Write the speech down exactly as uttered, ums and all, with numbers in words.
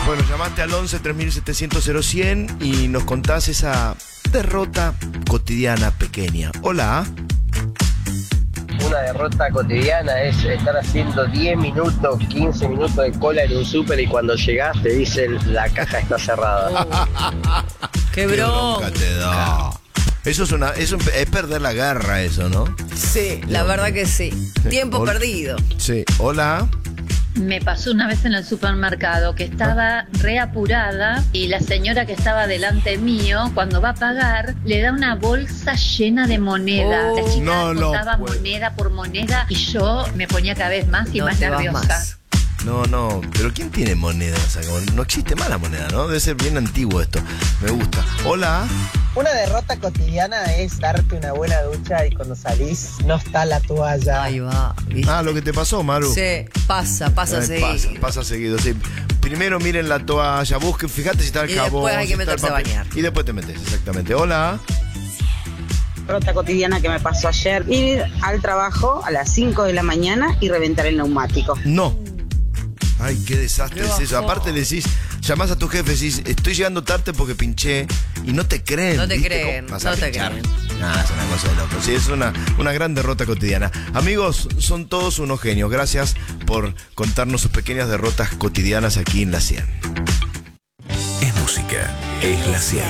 Bueno, llamaste al once tres mil setecientos cero cien y nos contás esa derrota cotidiana pequeña. Hola. Una derrota cotidiana es estar haciendo diez minutos, quince minutos de cola en un súper y cuando llegás te dicen la caja está cerrada. Oh, ¡Qué bronca! te da. Eso es una, eso es perder la garra, eso, ¿no? Sí, la verdad que sí. Tiempo Hola. perdido. Sí. Hola. Me pasó una vez en el supermercado que estaba reapurada y la señora que estaba delante mío, cuando va a pagar, le da una bolsa llena de moneda. Oh, la chica no, no contaba puedo. moneda por moneda y yo me ponía cada vez más y No más te vas nerviosa. más. No, no, pero ¿quién tiene moneda? O sea, como no existe más la moneda, ¿no? Debe ser bien antiguo esto. Me gusta. Hola. Una derrota cotidiana es darte una buena ducha y cuando salís no está la toalla. Ahí va. ¿viste? Ah, lo que te pasó, Maru. Sí, pasa, pasa Ay, seguido. pasa, pasa seguido, sí. Primero miren la toalla, busquen, fíjate si está el Y jabón. después hay que si está el meterse a papel. bañar. Y después te metes, exactamente. Hola. Derrota cotidiana que me pasó ayer, ir al trabajo a las cinco de la mañana y reventar el neumático. No. Ay, qué desastre Qué es eso. bajón. Aparte le decís, llamás a tu jefe, decís, estoy llegando tarde porque pinché y no te creen. No te ¿viste? creen, ¿Cómo vas a no te pinchar? creen. Nah, es una cosa de loco. Sí, es una, una gran derrota cotidiana. Amigos, son todos unos genios. Gracias por contarnos sus pequeñas derrotas cotidianas aquí en La cien. Es música, es La cien.